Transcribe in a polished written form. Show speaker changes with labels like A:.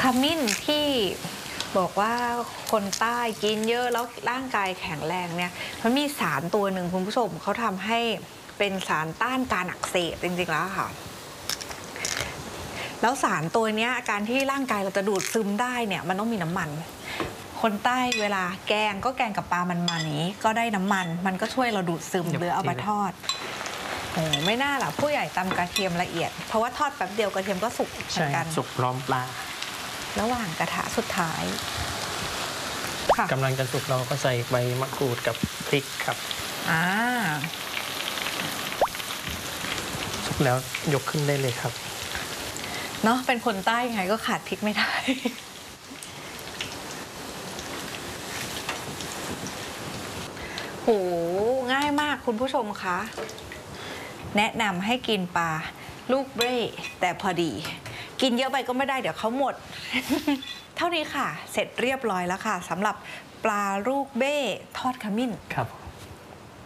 A: ขมิ้นที่บอกว่าคนใต้กินเยอะแล้วร่างกายแข็งแรงเนี่ยมันมีสารตัวหนึ่งคุณผู้ชมเขาทำให้เป็นสารต้านการอักเสบจริงๆแล้วค่ะแล้วสารตัวนี้การที่ร่างกายเราจะดูดซึมได้เนี่ยมันต้องมีน้ำมันคนใต้เวลาแกงก็แกงกับปลามันนี้ก็ได้น้ำมันก็ช่วยเราดูดซึมหรือเอามาทอดโอ้ไม่น่าล่ะผู้ใหญ่ตำกระเทียมละเอียดเพราะว่าทอดแป๊บเดียวกระเทียมก็สุกเหมือนกัน
B: สุกพร้อมปลา
A: ระหว่างกระทะสุดท้าย
B: กำลังจะสุกเราก็ใส่ใบมะกรูดกับพริกครับสุกแล้วยกขึ้นได้เลยครับ
A: เนาะเป็นคนใต้ไงก็ขาดพริกไม่ได้โหง่ายมากคุณผู้ชมคะแนะนำให้กินปลาลูกเบ้แต่พอดีกินเยอะไปก็ไม่ได้เดี๋ยวเขาหมด เท่านี้ค่ะเสร็จเรียบร้อยแล้วค่ะสำหรับปลาลูกเบ้ทอดขมิ้น
B: ครับ